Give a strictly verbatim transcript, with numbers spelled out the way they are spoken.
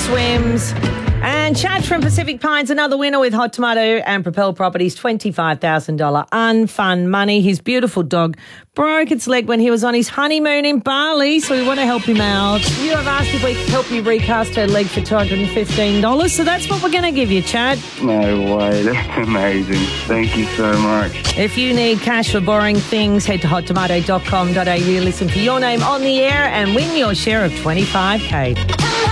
swims. And Chad from Pacific Pines, another winner with Hot Tomato and Propel Properties, twenty-five thousand dollars unfun money. His beautiful dog broke its leg when he was on his honeymoon in Bali, so we want to help him out. You have asked if we can help you recast her leg for two hundred fifteen dollars, so that's what we're going to give you, Chad. No way, that's amazing. Thank you so much. If you need cash for borrowing things, head to hot tomato dot com dot a u, listen for your name on the air and win your share of twenty-five K.